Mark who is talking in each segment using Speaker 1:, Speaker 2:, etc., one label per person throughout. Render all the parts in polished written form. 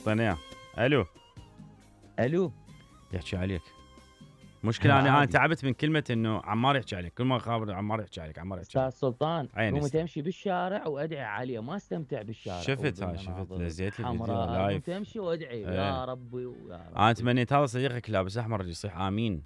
Speaker 1: حطينا اياه. الو
Speaker 2: الو
Speaker 1: يحكي عليك. مشكلة انا
Speaker 2: عادي.
Speaker 1: تعبت من كلمة انه عمار يحكي عليك، كل ما خابر عمار يحكي عليك عمار يحكي
Speaker 2: استاذ
Speaker 1: عليك.
Speaker 2: سلطان
Speaker 1: عيني
Speaker 2: قمت امشي بالشارع وادعي عليه، ما استمتع بالشارع
Speaker 1: شفت هاي، شفت
Speaker 2: وبالمناظر
Speaker 1: نزيت لي فيديو
Speaker 2: الحمراء، قمت
Speaker 1: لايف.
Speaker 2: امشي وادعي
Speaker 1: ايه.
Speaker 2: يا ربي ويا
Speaker 1: انا
Speaker 2: ربي.
Speaker 1: تمنيت هذا صديقك لابس احمر يصيح امين.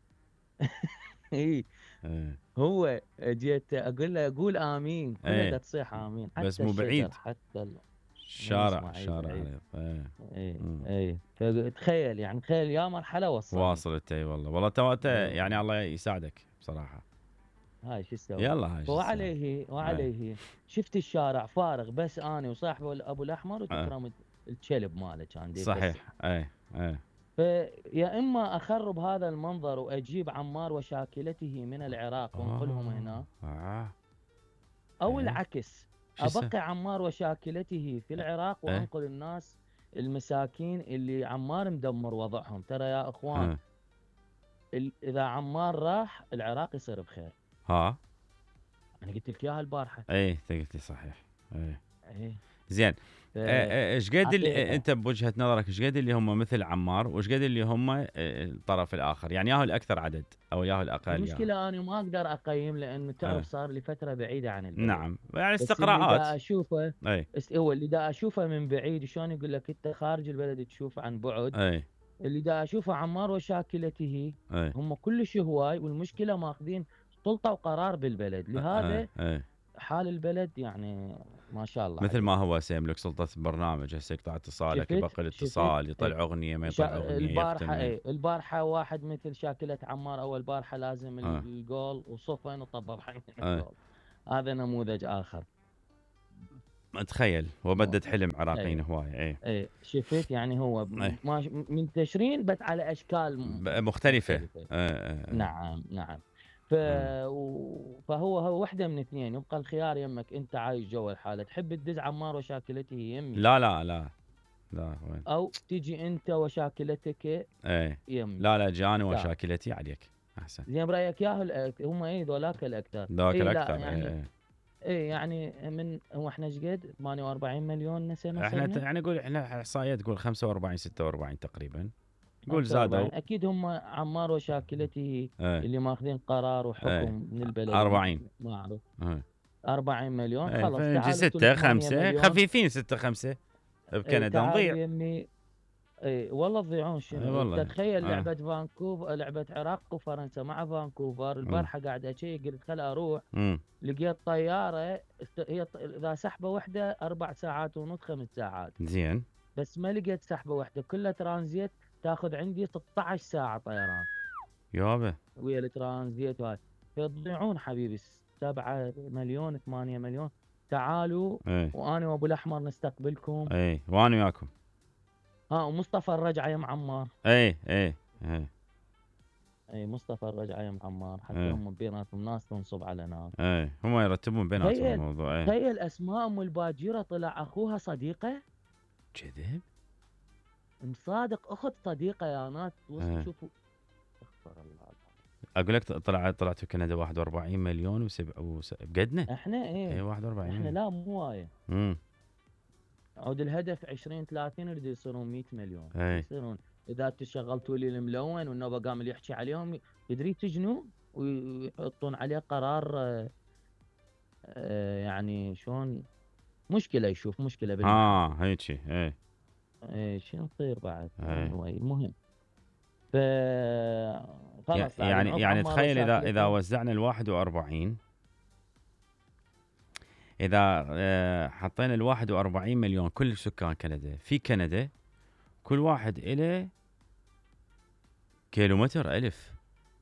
Speaker 2: اي
Speaker 1: ايه.
Speaker 2: هو جيت اقول له قول امين، كلها دا
Speaker 1: ايه
Speaker 2: تصيح امين،
Speaker 1: بس
Speaker 2: حتى
Speaker 1: مو
Speaker 2: الشجر
Speaker 1: بعيد،
Speaker 2: حتى ما
Speaker 1: شارع
Speaker 2: يسمع. اي
Speaker 1: شارع
Speaker 2: بعيد.
Speaker 1: عليه. ايه.
Speaker 2: اي
Speaker 1: مم.
Speaker 2: اي فتخيل يعني، تخيل يا مرحله وصلني.
Speaker 1: واصلت اي والله، والله تو
Speaker 2: اي
Speaker 1: يعني
Speaker 2: والله.
Speaker 1: الله يساعدك بصراحة.
Speaker 2: هاي شو اسوي.
Speaker 1: يلا هاي شو السالفة. ايه.
Speaker 2: وعليه شفت الشارع فارغ، بس اني وصاحبه ابو الاحمر
Speaker 1: ايه
Speaker 2: وتكرم الكلب ماله كان دي يفسح.
Speaker 1: صحيح. ايه. ايه.
Speaker 2: فيا اما اخرب هذا المنظر واجيب عمار وشاكلته من العراق وانقلهم هنا، او
Speaker 1: ايه
Speaker 2: العكس،
Speaker 1: شو
Speaker 2: ابقي عمار وشاكلته في العراق
Speaker 1: ايه.
Speaker 2: وانقل الناس المساكين اللي عمار مدمر وضعهم. ترى يا اخوان،
Speaker 1: ايه.
Speaker 2: اذا عمار راح العراق يصير بخير.
Speaker 1: ها.
Speaker 2: انا قلت لك اياها البارحه.
Speaker 1: ايه انت قلت لي صحيح. ايه.
Speaker 2: ايه.
Speaker 1: زين. ايش قد
Speaker 2: حقيقه.
Speaker 1: انت بوجهة نظرك ايش قد اللي هم مثل عمار، وايش قد اللي هم الطرف الاخر، يعني ياهو الاكثر عدد او ياهو الاقل ياهو.
Speaker 2: المشكله انا ما اقدر اقيم، لانه تعرف
Speaker 1: ايه.
Speaker 2: صار لي فتره بعيده عن البلد.
Speaker 1: نعم يعني
Speaker 2: بس اللي
Speaker 1: استقراءات.
Speaker 2: دا اشوفه،
Speaker 1: اي.
Speaker 2: هو اللي دا اشوفه من بعيد، شلون يقول لك انت خارج البلد تشوف عن بعد.
Speaker 1: اي.
Speaker 2: اللي دا اشوفه عمار وشاكلته
Speaker 1: اي.
Speaker 2: هم كلش هواي، والمشكله ماخذين سلطه وقرار بالبلد،
Speaker 1: اي.
Speaker 2: لهذا
Speaker 1: اي.
Speaker 2: حال البلد يعني ما شاء الله
Speaker 1: مثل ما
Speaker 2: عليه.
Speaker 1: هو سيملك سلطة برنامج، هسه يقطع اتصالك،
Speaker 2: شفت
Speaker 1: يبقى
Speaker 2: شفت
Speaker 1: الاتصال، يطلع اغنية ما يطلع اغنية،
Speaker 2: البارحه،
Speaker 1: يختم.
Speaker 2: البارحه واحد مثل شاكله عمار، اول بارحه لازم
Speaker 1: اه.
Speaker 2: الجول وصفن وطبب حين
Speaker 1: اه.
Speaker 2: الجول. هذا نموذج اخر.
Speaker 1: تخيل وبدت حلم عراقيين
Speaker 2: اي
Speaker 1: هواية. اي.
Speaker 2: شفت يعني هو
Speaker 1: اي.
Speaker 2: منتشرين بس على اشكال
Speaker 1: مختلفة.
Speaker 2: مختلفه.
Speaker 1: اه.
Speaker 2: نعم نعم. ف...
Speaker 1: اه.
Speaker 2: فهو وحده من اثنين، يبقى الخيار يمك، انت عايش جوا الحاله تحب تدز عمار وشاكلته يمي،
Speaker 1: لا لا لا لا وين.
Speaker 2: او تجي انت وشاكلتك
Speaker 1: ايه.
Speaker 2: يمي.
Speaker 1: لا لا جاني
Speaker 2: اختار.
Speaker 1: وشاكلتي عليك احسن.
Speaker 2: زين برايك ياهو هم ذولاك الاكثر.
Speaker 1: ذاك
Speaker 2: لا
Speaker 1: الاكثر. ايه.
Speaker 2: يعني،
Speaker 1: ايه.
Speaker 2: يعني من هو احنا ايش قد 48 مليون نسمه
Speaker 1: احنا
Speaker 2: صرنا.
Speaker 1: يعني نقول احنا احصائيات تقول 45 46 تقريبا، قول زادوا.
Speaker 2: 45 اكيد هم عمار وشاكلته
Speaker 1: ايه.
Speaker 2: اللي ماخذين قرار
Speaker 1: ايه.
Speaker 2: وحكم من البلد
Speaker 1: 40.
Speaker 2: ما اعرف.
Speaker 1: ايه.
Speaker 2: 40 مليون
Speaker 1: ايه
Speaker 2: خلاص،
Speaker 1: فنجي
Speaker 2: تعالوا انتم ال
Speaker 1: 6
Speaker 2: 8
Speaker 1: 5
Speaker 2: مليون.
Speaker 1: خفيفين، 6 5 بكندا
Speaker 2: تعالوا
Speaker 1: نضيع.
Speaker 2: يمي. والله تضيعون
Speaker 1: اي
Speaker 2: شنو.
Speaker 1: والله.
Speaker 2: تتخيل
Speaker 1: اه.
Speaker 2: لعبة فانكوفر، لعبة عراق وفرنسا مع فانكوفر
Speaker 1: اه.
Speaker 2: البارحة قاعد اشيك، قلت خل اروح،
Speaker 1: امم.
Speaker 2: لقيت طيارة هي اذا سحبة واحدة 4 ساعات ونص 5 ساعات،
Speaker 1: زين.
Speaker 2: بس ما لقيت سحبة واحدة، كلها ترانزيت تاخذ عندي 16 ساعة طيران
Speaker 1: يابا.
Speaker 2: ويا الترانزيت وهاي. فتضيعون حبيبي 7 مليون 8 مليون. تعالوا
Speaker 1: ايه.
Speaker 2: وانا وابو الاحمر نستقبلكم.
Speaker 1: ايه وانا وياكم.
Speaker 2: ها ومصطفى الرجعة يا معمار.
Speaker 1: ايه. ايه. ايه.
Speaker 2: اي مصطفى الرجعة يا معمار، حتى
Speaker 1: ايه.
Speaker 2: هم بيناتهم ناس تنصب على ناس.
Speaker 1: ايه هم يرتبون بيناتهم
Speaker 2: تخيل
Speaker 1: الموضوع. ايه.
Speaker 2: تخيل اسماء ام الباجيرة طلع اخوها صديقه.
Speaker 1: كذب.
Speaker 2: مصادق اخت صديقه يا ناس.
Speaker 1: ايه.
Speaker 2: شوفوا. استغفر الله العظيم.
Speaker 1: اقول لك طلعت في كندا 41 مليون بقدنا.
Speaker 2: احنا
Speaker 1: ايه 41
Speaker 2: احنا
Speaker 1: مليون.
Speaker 2: لا مو وايد.
Speaker 1: امم.
Speaker 2: عود الهدف 2030 يريد يصيرون 100 مليون.
Speaker 1: ايه.
Speaker 2: يصيرون اذا تشغلتوا لي الملون والنوبه قام اللي يحكي عليهم يدري تجنوا ويحطون عليه قرار. يعني شلون مشكله، يشوف مشكله بالمحل.
Speaker 1: هيجي. ايه.
Speaker 2: شو نصير بعد
Speaker 1: ايه.
Speaker 2: anyway المهم. ف خلاص بعد
Speaker 1: يعني
Speaker 2: نعوف
Speaker 1: يعني
Speaker 2: عمار
Speaker 1: تخيل اذا
Speaker 2: وشاكلته.
Speaker 1: وزعنا ال 41، اذا حطينا ال 41 مليون كل سكان كندا في كندا، كل واحد إله كيلومتر 1000،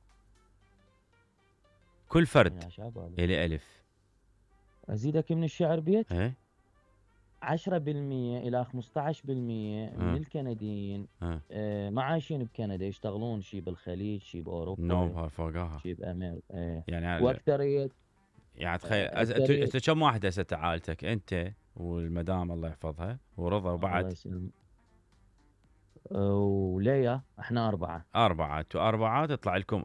Speaker 1: كل فرد
Speaker 2: يا شباب
Speaker 1: إله 1000.
Speaker 2: ازيدك من الشعر بيت.
Speaker 1: ايه.
Speaker 2: 10% إلى 15% من الكنديين
Speaker 1: اه.
Speaker 2: ما عايشين بكندا، يشتغلون شي بالخليج، شي بأوروبا،
Speaker 1: نوبها فوقها.
Speaker 2: شي بأمريكا.
Speaker 1: يعني
Speaker 2: وأكثرية
Speaker 1: يعني تخيل
Speaker 2: أكثرية.
Speaker 1: انت كم واحد هسه عائلتك، انت والمدام الله يحفظها ورضا
Speaker 2: الله
Speaker 1: وبعد
Speaker 2: يسلم. وليا احنا 4.
Speaker 1: أربعة، أربعة تطلع لكم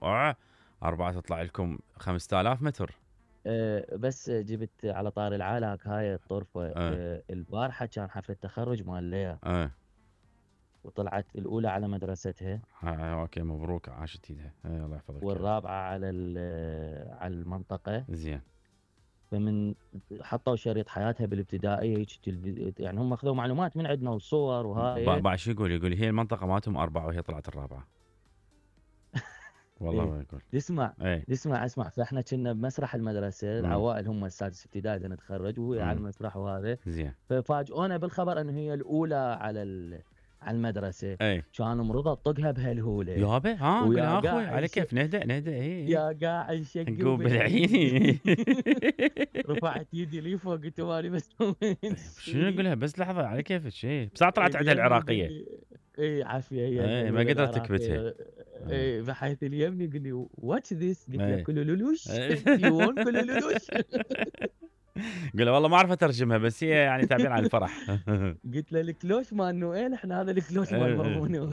Speaker 1: 5000 متر.
Speaker 2: بس جبت على طار العالق هاي الطرفة.
Speaker 1: اه.
Speaker 2: البارحة كان حفلة تخرج مال ليا.
Speaker 1: اه.
Speaker 2: وطلعت الاولى على مدرستها،
Speaker 1: اوكي مبروك، عاشت ايدها، الله يحفظك.
Speaker 2: والرابعه على على المنطقه.
Speaker 1: زين.
Speaker 2: فمن حطوا شريط حياتها بالابتدائيه هيك يعني هم اخذوا معلومات من عندنا وصور وهاي.
Speaker 1: بعد شو يقول هي المنطقه مالتهم 4 وهي طلعت الرابعه. والله
Speaker 2: إيه.
Speaker 1: ما يقول.
Speaker 2: تسمع
Speaker 1: اي.
Speaker 2: اسمع، فاحنا كنا بمسرح المدرسه، العوائل هم السادس ابتدائي اذا نتخرج، وهي على المسرح وهذا.
Speaker 1: زين.
Speaker 2: ففاجئونا بالخبر انه هي الاولى على على المدرسه.
Speaker 1: اي.
Speaker 2: كان مرضى طقها بهالهوله.
Speaker 1: يابا قول اخوي على كيف نهدأ اي.
Speaker 2: يا قاعد شق
Speaker 1: نقوم بالعيني.
Speaker 2: رفعت يدي لي فوق، قلت مالي بس
Speaker 1: شنو نقولها بس لحظه على كيفك شيء، بس طلعت عندها العراقيه.
Speaker 2: اي عافيه هي.
Speaker 1: اي ما قدرت تكبتها.
Speaker 2: اي بحيث اليمني يقول لي واتش ذيس، قلت له
Speaker 1: إيه.
Speaker 2: كلولوش. يون كلولوش.
Speaker 1: قال والله ما اعرف اترجمها بس هي يعني تعبير عن الفرح.
Speaker 2: قلت له الكلوش مال نويل، احنا هذا الكلوش مال مرمونه.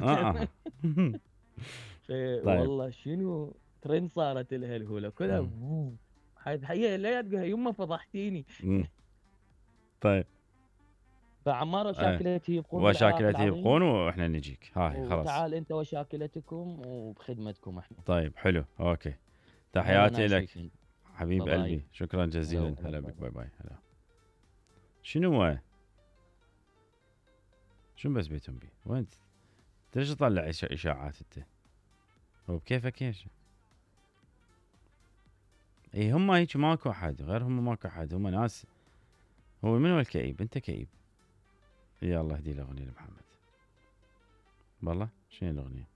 Speaker 2: والله شنو ترند صارت لها الهوله كلها. هي لا تقول يمه فضحتيني.
Speaker 1: طيب.
Speaker 2: فعمار وشاكلته يبقون
Speaker 1: وشاكلته يبقون واحنا نجيك. هاي خلاص.
Speaker 2: تعال انت وشاكلتكم وبخدمتكم احنا.
Speaker 1: طيب حلو اوكي. تحياتي لك حبيب قلبي، شكرا جزيلا. هلا بك. باي باي. هلا. شنو هو؟ شنو بس بيتهم بي؟ وين ليش تطلع اشاعات انت؟ هو بكيفك ايش؟ اي هم هيك ماكو احد غيرهم، ماكو احد، هم ناس. هو من هو الكئيب؟ انت كئيب. يا الله اهدي الاغنيه لمحمد. والله شنو الاغنيه؟